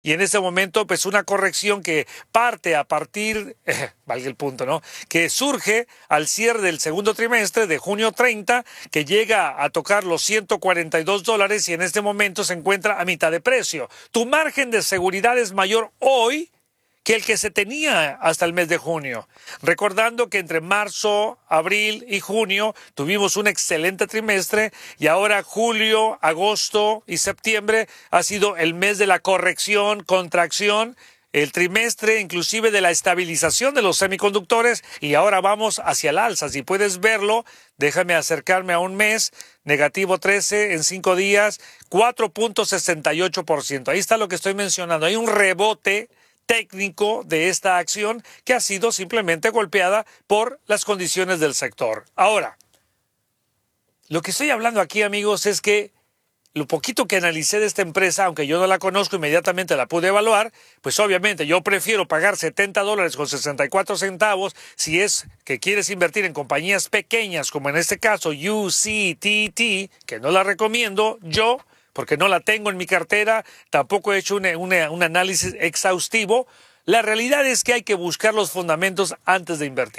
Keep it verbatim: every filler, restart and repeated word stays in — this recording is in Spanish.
Y en ese momento, pues una corrección que parte a partir, eh, valga el punto, ¿no? Que surge al cierre del segundo trimestre de junio treinta, que llega a tocar los ciento cuarenta y dos dólares y en este momento se encuentra a mitad de precio. Tu margen de seguridad es mayor hoy que el que se tenía hasta el mes de junio. Recordando que entre marzo, abril y junio tuvimos un excelente trimestre y ahora julio, agosto y septiembre ha sido el mes de la corrección, contracción, el trimestre inclusive de la estabilización de los semiconductores y ahora vamos hacia el alza. Si puedes verlo, déjame acercarme a un mes, negativo trece en cinco días, cuatro punto sesenta y ocho por ciento. Ahí está lo que estoy mencionando. Hay un rebote técnico de esta acción que ha sido simplemente golpeada por las condiciones del sector. Ahora, lo que estoy hablando aquí, amigos, es que lo poquito que analicé de esta empresa, aunque yo no la conozco, inmediatamente la pude evaluar, pues obviamente yo prefiero pagar setenta dólares con sesenta y cuatro centavos si es que quieres invertir en compañías pequeñas, como en este caso U C T T, que no la recomiendo yo, porque no la tengo en mi cartera, tampoco he hecho una, una, un análisis exhaustivo. La realidad es que hay que buscar los fundamentos antes de invertir.